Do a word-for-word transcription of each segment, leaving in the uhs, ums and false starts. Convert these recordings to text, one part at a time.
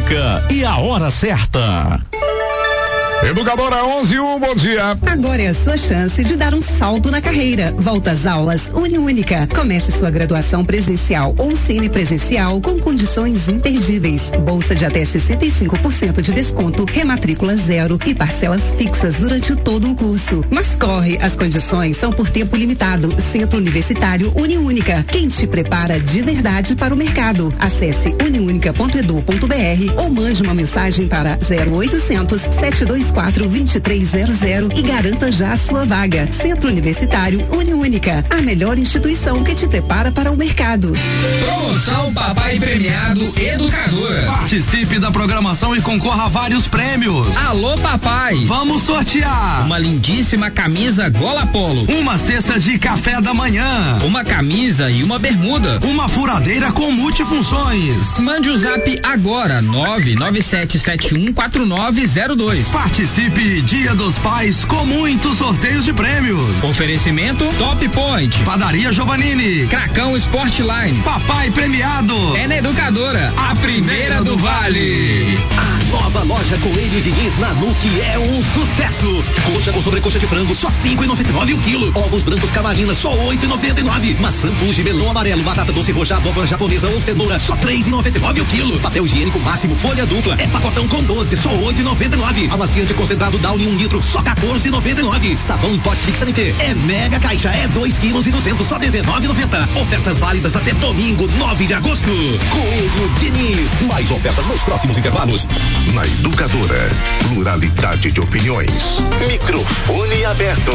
Única e a hora certa. Educadora onze e um, bom dia. Agora é a sua chance de dar um salto na carreira. Volta às aulas Uniúnica. Comece sua graduação presencial ou semipresencial com condições imperdíveis. Bolsa de até sessenta e cinco por cento de desconto, rematrícula zero e parcelas fixas durante todo o curso. Mas corre, as condições são por tempo limitado. Centro Universitário Uniúnica. Quem te prepara de verdade para o mercado. Acesse uniúnica ponto edu ponto br ou mande uma mensagem para zero oitocentos, sete dois quatro, dois três zero zero e garanta já a sua vaga. Centro Universitário Uniúnica, a melhor instituição que te prepara para o mercado. Promoção Papai Premiado Educadora. Participe da programação e concorra a vários prêmios. Alô papai, vamos sortear uma lindíssima camisa gola polo, uma cesta de café da manhã, uma camisa e uma bermuda, uma furadeira com multifunções. Mande o zap agora, nove nove sete sete um quatro nove zero dois. Participe Dia dos Pais com muitos sorteios de prêmios. Oferecimento Top Point, Padaria Giovannini, Cracão Sportline, Papai Premiado. É na Educadora, a primeira do Vale. A nova loja Coelho Diniz na N U C é um sucesso. Coxa com sobrecoxa de frango só cinco e noventa e nove o quilo. Ovos brancos Camarina só oito e noventa e nove. Maçã Fuji, melão amarelo, batata doce roxa, abóbora japonesa ou cenoura só três e noventa e nove o quilo. Papel higiênico máximo folha dupla é pacotão com doze só oito e noventa e nove. Amaciante concentrado Downy um litro só quatorze e noventa e nove. Sabão em pote Six Sanité é mega caixa, é dois quilos e duzentos só dezenove e noventa. Ofertas válidas até domingo nove de agosto. Coelho Diniz, mais ofertas nos próximos intervalos. Na Educadora, pluralidade de opiniões. Microfone aberto.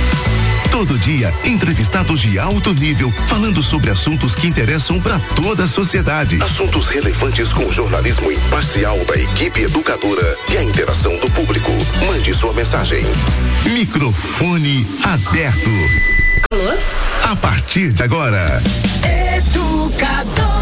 Todo dia, entrevistados de alto nível, falando sobre assuntos que interessam para toda a sociedade. Assuntos relevantes com o jornalismo imparcial da equipe educadora e a interação do público. Mande sua mensagem. Microfone aberto. Alô? A partir de agora. Educadora.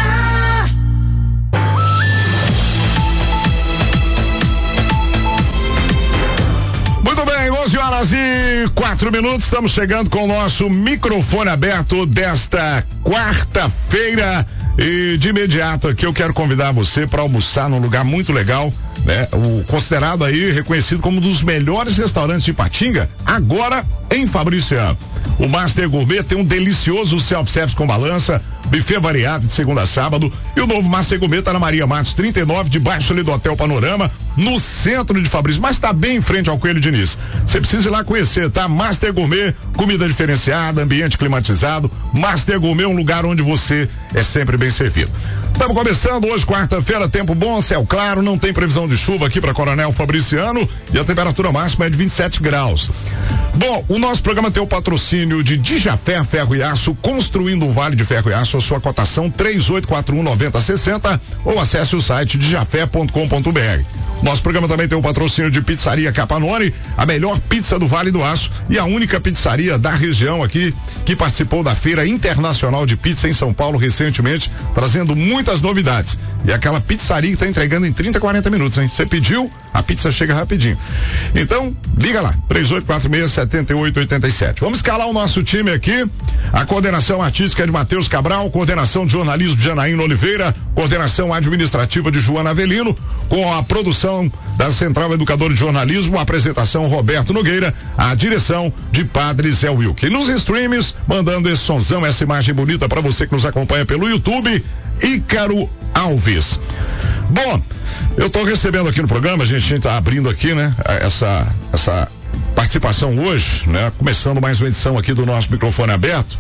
onze horas e quatro minutos, estamos chegando com o nosso microfone aberto desta quarta-feira e de imediato aqui eu quero convidar você para almoçar num lugar muito legal, né? O considerado aí, reconhecido como um dos melhores restaurantes de Ipatinga, agora em Fabriciano. O Master Gourmet tem um delicioso self-service com balança, buffet variado de segunda a sábado, e o novo Master Gourmet tá na Maria Matos trinta e nove, debaixo ali do Hotel Panorama, no centro de Fabrício, mas tá bem em frente ao Coelho Diniz. Você precisa ir lá conhecer, tá? Master Gourmet, comida diferenciada, ambiente climatizado. Master Gourmet, um lugar onde você é sempre bem servido. Estamos começando hoje, quarta-feira, tempo bom, céu claro, não tem previsão de chuva aqui para Coronel Fabriciano e a temperatura máxima é de vinte e sete graus. Bom, o nosso programa tem o patrocínio de Dijafé Ferro e Aço, construindo um vale de ferro e aço, a sua cotação três oito quatro um, nove zero seis zero ou acesse o site dijafé ponto com ponto br. Nosso programa também tem o patrocínio de Pizzaria Capanone, a melhor pizza do Vale do Aço e a única pizzaria da região aqui que participou da Feira Internacional de Pizza em São Paulo recentemente, trazendo muitas novidades. E aquela pizzaria que está entregando em trinta, quarenta minutos, hein? Você pediu, a pizza chega rapidinho. Então, liga lá, três oito quatro seis, sete oito oito sete. Vamos escalar o nosso time aqui. A coordenação artística é de Matheus Cabral, coordenação de jornalismo de Janaína Oliveira, coordenação administrativa de Joana Avelino, com a produção da Central Educadora de Jornalismo, a apresentação Roberto Nogueira, a direção de Padre Zé Wilke. E nos streams, mandando esse sonzão, essa imagem bonita para você que nos acompanha pelo YouTube, Ícaro Alves. Bom, eu tô recebendo aqui no programa, a gente tá abrindo aqui, né, essa, essa participação hoje, né, começando mais uma edição aqui do nosso microfone aberto,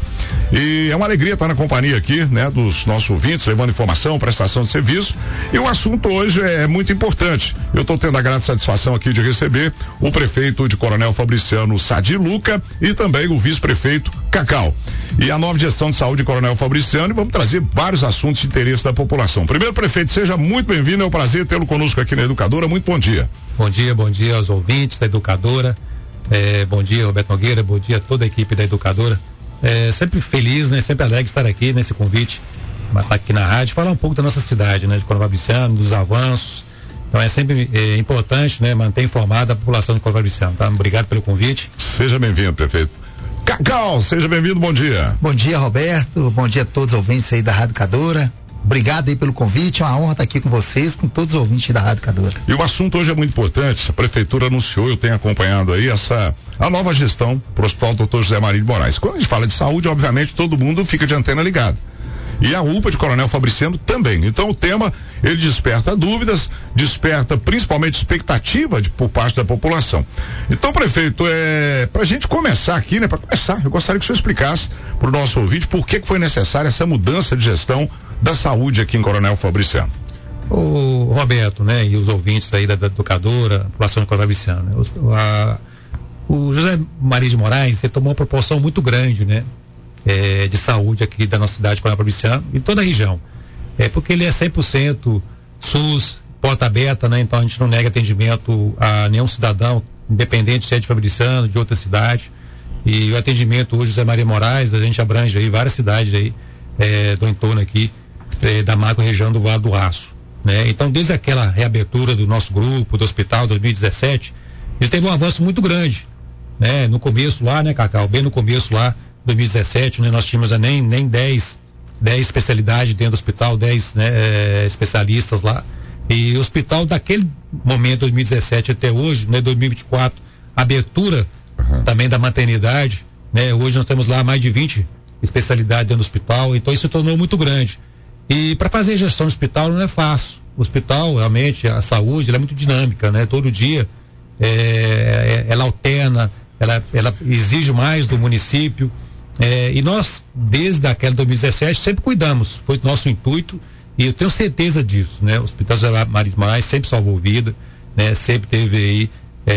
e é uma alegria estar na companhia aqui, né, dos nossos ouvintes, levando informação, prestação de serviço, e o assunto hoje é muito importante. Eu estou tendo a grande satisfação aqui de receber o prefeito de Coronel Fabriciano, Sadi Luca, e também o vice-prefeito Cacau, e a nova gestão de saúde de Coronel Fabriciano, e vamos trazer vários assuntos de interesse da população. Primeiro, prefeito, seja muito bem-vindo, é um prazer tê-lo conosco aqui na Educadora, muito bom dia. Bom dia, bom dia aos ouvintes da Educadora, é, bom dia Roberto Nogueira, bom dia a toda a equipe da Educadora, é, sempre feliz, né, sempre alegre estar aqui nesse convite, estar aqui na rádio, falar um pouco da nossa cidade, né, de Coronel Fabriciano, dos avanços. Então é sempre é, importante, né, manter informada a população de Coronel Fabriciano, tá? Obrigado pelo convite. Seja bem-vindo, prefeito. Cacau, seja bem-vindo, bom dia. Bom dia, Roberto, bom dia a todos os ouvintes aí da Rádio Educadora. Obrigado aí pelo convite, é uma honra estar aqui com vocês, com todos os ouvintes da Rádio Educadora. E o assunto hoje é muito importante, a prefeitura anunciou, eu tenho acompanhado aí essa, a nova gestão para o Hospital doutor José Maria de Moraes. Quando a gente fala de saúde, obviamente todo mundo fica de antena ligada. E a U P A de Coronel Fabriciano também. Então o tema, ele desperta dúvidas, desperta principalmente expectativa de, por parte da população. Então, prefeito, é, pra gente começar aqui, né, pra começar, eu gostaria que o senhor explicasse pro nosso ouvinte por que que foi necessária essa mudança de gestão da saúde aqui em Coronel Fabriciano. O Roberto, né, e os ouvintes aí da, da educadora, a população de Coronel Fabriciano, né, os, a, o José Maria de Moraes, ele tomou uma proporção muito grande, né, É, de saúde aqui da nossa cidade, Coronel Fabriciano, e toda a região. É porque ele é cem por cento SUS, porta aberta, né? Então a gente não nega atendimento a nenhum cidadão, independente se é de Fabriciano, de outra cidade. E o atendimento hoje, José Maria Moraes, a gente abrange aí várias cidades aí, é, do entorno aqui, é, da macro região do Vale do Aço, né? Então, desde aquela reabertura do nosso grupo, do hospital, dois mil e dezessete, ele teve um avanço muito grande, né? No começo lá, né, Cacau? Bem no começo lá, dois mil e dezessete, né, nós tínhamos nem nem dez especialidades dentro do hospital, dez, né, é, especialistas lá. E o hospital daquele momento, dois mil e dezessete até hoje, né, dois mil e vinte e quatro, abertura uhum. também da maternidade, né? Hoje nós temos lá mais de vinte especialidades dentro do hospital, então isso se tornou muito grande. E para fazer gestão do hospital não é fácil. O hospital, realmente, a saúde, ela é muito dinâmica, né? Todo dia é, ela alterna, ela, ela exige mais do município. É, e nós, desde aquela dois mil e dezessete, sempre cuidamos, foi nosso intuito, e eu tenho certeza disso, né? O Hospital José Maria de Moraes sempre salvou vida, né? Sempre teve aí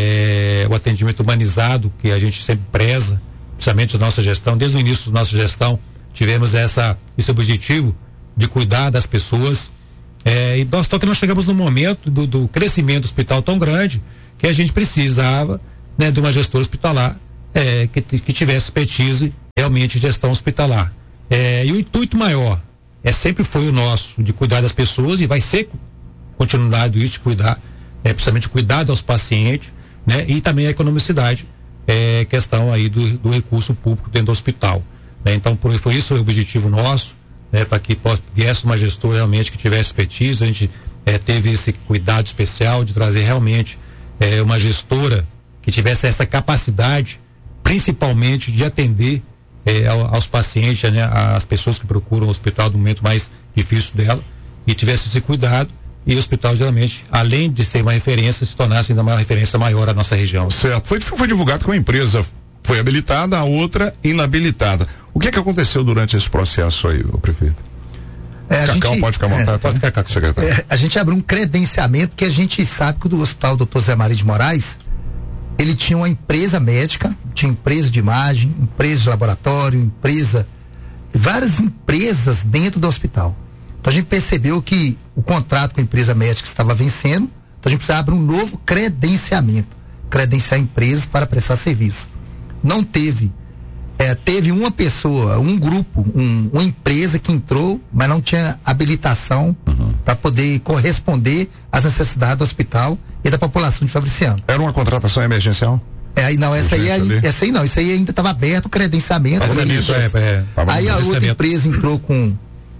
é, o atendimento humanizado que a gente sempre preza, principalmente da nossa gestão. Desde o início da nossa gestão tivemos essa, esse objetivo de cuidar das pessoas, é, e nós, só que nós chegamos no momento do, do crescimento do hospital tão grande que a gente precisava, né, de uma gestora hospitalar é, que, que tivesse expertise realmente gestão hospitalar. É, e o intuito maior é sempre foi o nosso, de cuidar das pessoas, e vai ser continuado isso, de cuidar, é, principalmente cuidar aos pacientes, né? E também a economicidade, é, questão aí do, do recurso público dentro do hospital, né? Então, por, foi isso o objetivo nosso, né? Para que viesse uma gestora realmente que tivesse expertise. A gente é, teve esse cuidado especial de trazer realmente é, uma gestora que tivesse essa capacidade, principalmente de atender É, aos pacientes, né, às pessoas que procuram o hospital no momento mais difícil dela, e tivesse esse cuidado, e o hospital geralmente, além de ser uma referência, se tornasse ainda uma referência maior à nossa região. Certo. Foi, foi divulgado que uma empresa foi habilitada, a outra inabilitada. O que é que aconteceu durante esse processo aí, o prefeito? É, a Cacau, gente, pode ficar à vontade, é, pode ficar, Cacau, secretário. É, a gente abriu um credenciamento, que a gente sabe que o do Hospital doutor José Maria de Moraes, ele tinha uma empresa médica, tinha empresa de imagem, empresa de laboratório, empresa, várias empresas dentro do hospital. Então a gente percebeu que o contrato com a empresa médica estava vencendo, então a gente precisava abrir um novo credenciamento, credenciar empresas para prestar serviço. Não teve, é, teve uma pessoa, um grupo, um, uma empresa que entrou, mas não tinha habilitação uhum. para poder corresponder às necessidades do hospital e da população de Fabriciano. Era uma contratação emergencial? É, aí não, essa aí, aí, essa aí não, isso aí ainda estava aberto o credenciamento. Tava nisso, é, é, aí a outra empresa entrou com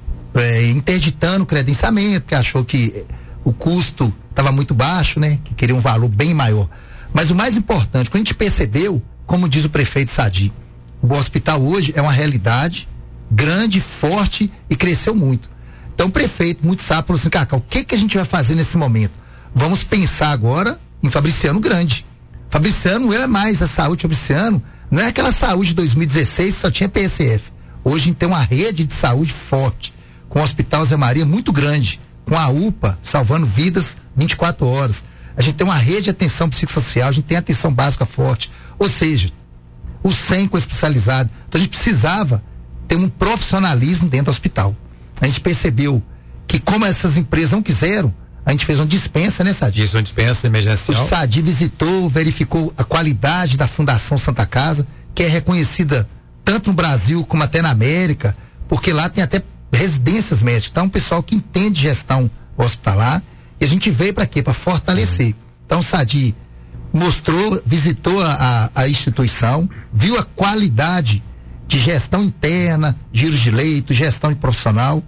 é, interditando o credenciamento, porque achou que o custo estava muito baixo, né? Que queria um valor bem maior. Mas o mais importante, quando a gente percebeu, como diz o prefeito Sadi, o hospital hoje é uma realidade grande, forte e cresceu muito. Então o prefeito, muito sábio, falou assim: Cacau, o que que a gente vai fazer nesse momento? Vamos pensar agora em Fabriciano grande. Fabriciano não é mais a saúde Fabriciano, não é aquela saúde de dois mil e dezesseis que só tinha P S F. Hoje a gente tem uma rede de saúde forte, com o Hospital Zé Maria muito grande, com a U P A salvando vidas vinte e quatro horas. A gente tem uma rede de atenção psicossocial, a gente tem atenção básica forte. Ou seja, o S E M com especializado. Então a gente precisava ter um profissionalismo dentro do hospital. A gente percebeu que, como essas empresas não quiseram, a gente fez uma dispensa, né, Sadi? Isso, uma dispensa emergencial. O Sadi visitou, verificou a qualidade da Fundação Santa Casa, que é reconhecida tanto no Brasil como até na América, porque lá tem até residências médicas. Então, um pessoal que entende gestão hospitalar, e a gente veio para quê? Para fortalecer. Então, o Sadi mostrou, visitou a, a, a instituição, viu a qualidade de gestão interna, giros de leito, gestão de profissional,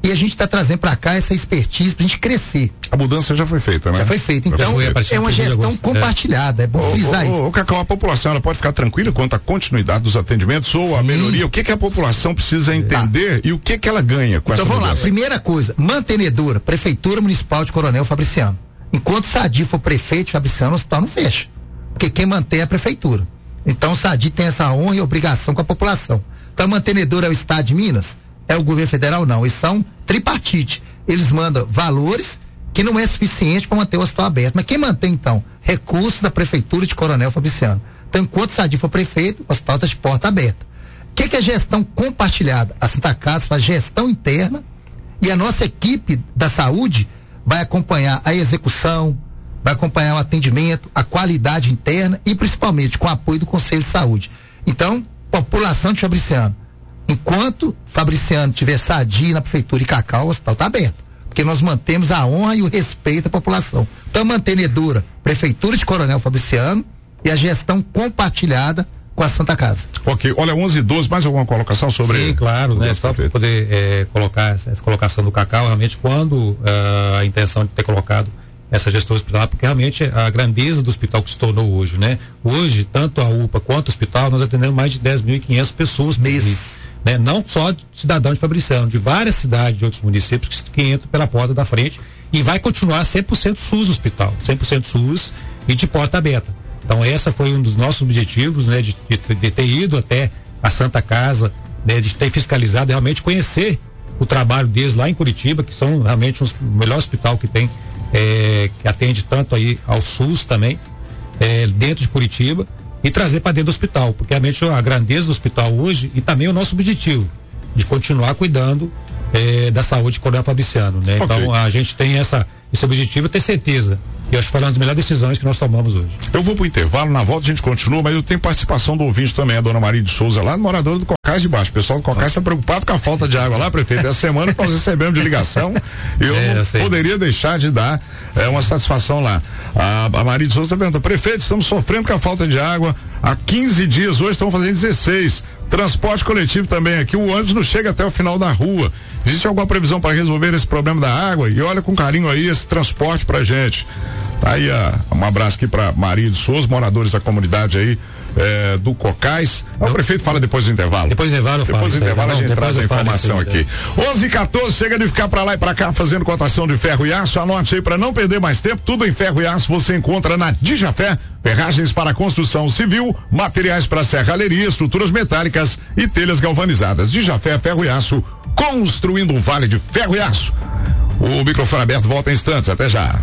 E a gente está trazendo para cá essa expertise para a gente crescer. A mudança já foi feita, né? Já foi feita. Então, é uma gestão compartilhada. É bom frisar isso. O Cacau, a população ela pode ficar tranquila quanto à continuidade dos atendimentos ou Sim. a melhoria? O que que a população precisa entender tá. e o que que ela ganha com então, essa vamos mudança? lá. Primeira coisa, mantenedora, Prefeitura Municipal de Coronel Fabriciano. Enquanto Sadi for prefeito de Fabriciano, o hospital não fecha. Porque quem mantém é a Prefeitura. Então, o Sadi tem essa honra e obrigação com a população. Então, a mantenedora é o Estado de Minas? É o governo federal? Não. Eles são tripartite. Eles mandam valores que não é suficiente para manter o hospital aberto. Mas quem mantém, então? Recursos da Prefeitura de Coronel Fabriciano. Então, enquanto o Sadi for prefeito, o hospital está de porta aberta. O que, que é gestão compartilhada? A Santa Casa faz gestão interna e a nossa equipe da saúde vai acompanhar a execução, vai acompanhar o atendimento, a qualidade interna e principalmente com o apoio do Conselho de Saúde. Então, população de Fabriciano, enquanto Fabriciano tiver Sadi na Prefeitura e Cacau, o hospital está aberto. Porque nós mantemos a honra e o respeito à população. Então, a mantenedora, Prefeitura de Coronel Fabriciano e a gestão compartilhada com a Santa Casa. Ok, olha, onze e doze, mais alguma colocação sobre... Sim, claro, né, só para poder é, colocar essa, essa colocação do Cacau, realmente quando uh, a intenção de ter colocado essa gestão hospitalar, porque realmente a grandeza do hospital que se tornou hoje, né? Hoje, tanto a U P A quanto o hospital, nós atendemos mais de dez mil e quinhentas pessoas por mês, né? Não só de cidadão de Fabriciano, de várias cidades de outros municípios que, que entram pela porta da frente e vai continuar cem por cento SUS o hospital, cem por cento SUS e de porta aberta. Então, essa foi um dos nossos objetivos, né? De, de, de ter ido até a Santa Casa, né? De ter fiscalizado, realmente conhecer o trabalho deles lá em Curitiba, que são realmente os, o melhor hospital que tem, é, que atende tanto aí ao SUS também, é, dentro de Curitiba, e trazer para dentro do hospital, porque realmente a grandeza do hospital hoje, e também o nosso objetivo, de continuar cuidando é, da saúde de Coronel Fabriciano, né? Okay. Então, a gente tem essa, esse objetivo, ter certeza. E acho que foi uma das melhores decisões que nós tomamos hoje. Eu vou pro intervalo, na volta a gente continua, mas eu tenho participação do ouvinte também, a dona Maria de Souza, lá, moradora do Cocais de Baixo. O pessoal do Cocais está preocupado com a falta de água lá, prefeito. Essa semana que nós recebemos de ligação, eu é, não eu poderia deixar de dar é, uma satisfação lá. A, a Maria de Souza está perguntando, prefeito, estamos sofrendo com a falta de água há quinze dias, hoje estamos fazendo dezesseis. Transporte coletivo também aqui, o ônibus não chega até o final da rua. Existe alguma previsão para resolver esse problema da água? E olha com carinho aí esse transporte pra gente. Tá aí, uh, um abraço aqui pra Maria de Souza, moradores da comunidade aí é, do Cocais. O prefeito fala depois do intervalo. Depois do intervalo eu Depois falo, do intervalo a gente não, traz a informação aqui. onze e quatorze, chega de ficar pra lá e pra cá fazendo cotação de ferro e aço. Anote aí pra não perder mais tempo. Tudo em ferro e aço você encontra na Dijafé. Ferragens para construção civil, materiais para serralheria, estruturas metálicas e telhas galvanizadas. Dijafé, ferro e aço, construindo um vale de ferro e aço. O microfone aberto volta em instantes. Até já.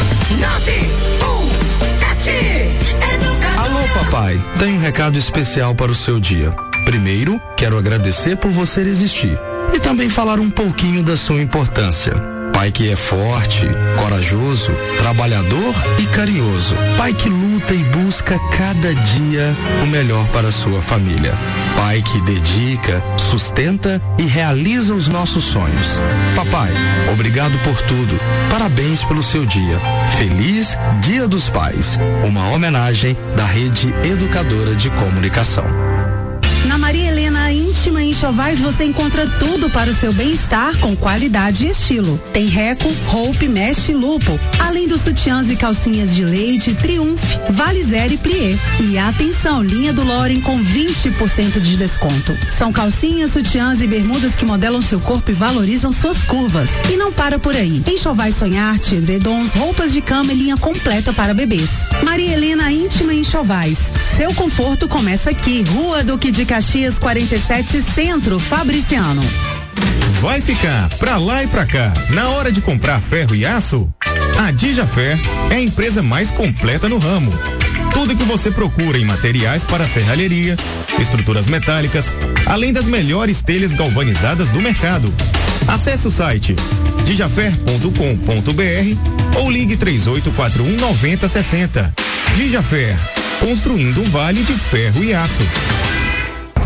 Alô, papai. Tenho um recado especial para o seu dia. Primeiro, quero agradecer por você existir e também falar um pouquinho da sua importância. Pai que é forte, corajoso, trabalhador e carinhoso. Pai que luta e busca cada dia o melhor para a sua família. Pai que dedica, sustenta e realiza os nossos sonhos. Papai, obrigado por tudo. Parabéns pelo seu dia. Feliz Dia dos Pais. Uma homenagem da Rede Educadora de Comunicação. Na Maria Helena Íntima e Enxovais você encontra tudo para o seu bem-estar com qualidade e estilo. Tem Reco, Hope, Mesh e Lupo, além dos sutiãs e calcinhas de leite, Triumph, Valizer e Plié. E atenção, linha do Loren com vinte por cento de desconto. São calcinhas, sutiãs e bermudas que modelam seu corpo e valorizam suas curvas. E não para por aí. Enxovais Sonharte, edredons, roupas de cama e linha completa para bebês. Maria Helena Íntima e Enxovais. Seu conforto começa aqui. Rua Duque de Caxias quarenta e sete, Centro, Fabriciano. Vai ficar pra lá e pra cá. Na hora de comprar ferro e aço, a Dijafé é a empresa mais completa no ramo. Tudo que você procura em materiais para serralheria, estruturas metálicas, além das melhores telhas galvanizadas do mercado. Acesse o site dijafé ponto com ponto br ou ligue três oito quatro um nove zero seis zero. Dijafé, construindo um vale de ferro e aço.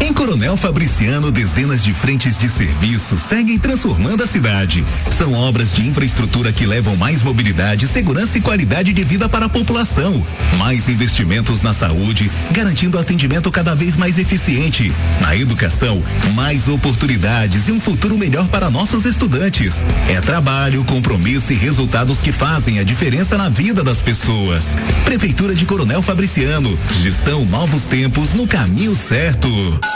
Em Coronel Fabriciano, dezenas de frentes de serviço seguem transformando a cidade. São obras de infraestrutura que levam mais mobilidade, segurança e qualidade de vida para a população. Mais investimentos na saúde, garantindo atendimento cada vez mais eficiente. Na educação, mais oportunidades e um futuro melhor para nossos estudantes. É trabalho, compromisso e resultados que fazem a diferença na vida das pessoas. Prefeitura de Coronel Fabriciano, gestão Novos Tempos no caminho certo.